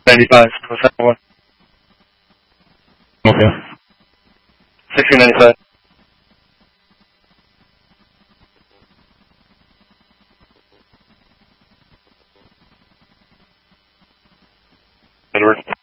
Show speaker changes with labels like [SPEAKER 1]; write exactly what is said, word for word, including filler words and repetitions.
[SPEAKER 1] ninety-five, go seven one.
[SPEAKER 2] Okay.
[SPEAKER 1] sixteen ninety-five. Edward.